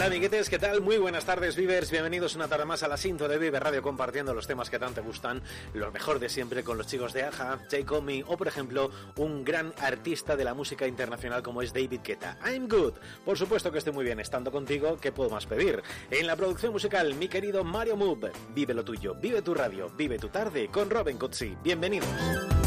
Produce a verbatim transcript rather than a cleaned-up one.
Hola amiguetes, ¿qué tal? Muy buenas tardes, Vivers. Bienvenidos una tarde más a la Sinto de Vive Radio, compartiendo los temas que tanto te gustan, lo mejor de siempre con los chicos de Aja, Take On Me o, por ejemplo, un gran artista de la música internacional como es David Guetta. I'm good. Por supuesto que estoy muy bien estando contigo, ¿qué puedo más pedir? En la producción musical, mi querido Mario Move. Vive lo tuyo, vive tu radio, vive tu tarde con Robin Cutsi. Bienvenidos.